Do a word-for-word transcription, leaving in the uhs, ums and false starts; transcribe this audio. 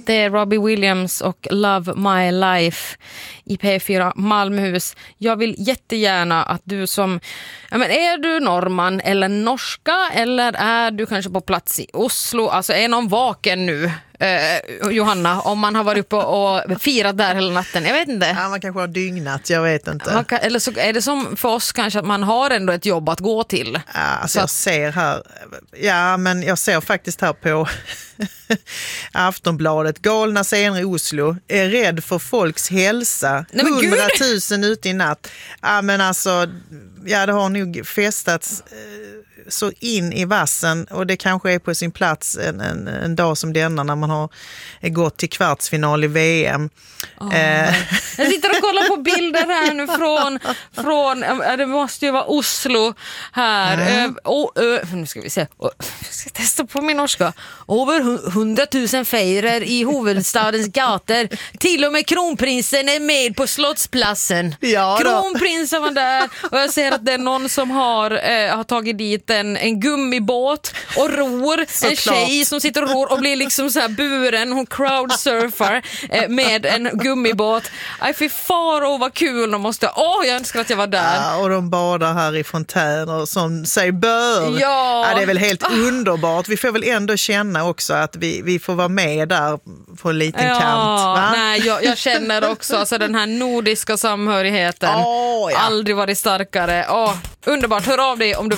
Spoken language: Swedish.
Det är Robbie Williams och Love My Life i P fyra Malmöhus. Jag vill jättegärna att du som... Ja, men är du norrman eller norska eller är du kanske på plats i Oslo? Alltså är någon vaken nu? Eh, Johanna, om man har varit uppe och firat där hela natten, jag vet inte. Ja, man kanske har dygnat, jag vet inte. Man kan, eller så är det som för oss kanske att man har ändå ett jobb att gå till. Ja, alltså så jag att, ser här, ja men jag ser faktiskt här på Aftonbladet, galna scener i Oslo, är rädd för folks hälsa, hundratusen ute i natt. Ja men alltså, ja det har nog festats så in i vassen och det kanske är på sin plats en, en, en dag som denna när man har gått till kvartsfinal i V M. Oh. Eh. Jag sitter och kollar på bilder här nu från, från det måste ju vara Oslo här. Mm. Och, och, nu ska vi se. Och, jag ska testa på min norska. Över hundratusen fejrer i huvudstadens gator. Till och med kronprinsen är med på Slottsplatsen. Ja, kronprinsen var där och jag ser att det är någon som har, eh, har tagit dit en, en gummibåt och ror. Så en klart. Tjej som sitter och ror och blir liksom så här buren. Hon crowdsurfar eh, med en gummibåt. Aj, fy far, och vad kul de måste. Åh, jag önskar att jag var där. Ja, och de badar här i fontäner som sig bör. Ja. Ja, det är väl helt ah. underbart. Vi får väl ändå känna också att vi, vi får vara med där på en liten ja, kant. Va? Nej, jag, jag känner också alltså, den här nordiska samhörigheten. Oh, ja. Aldrig varit starkare. Åh, underbart. Hör av dig om du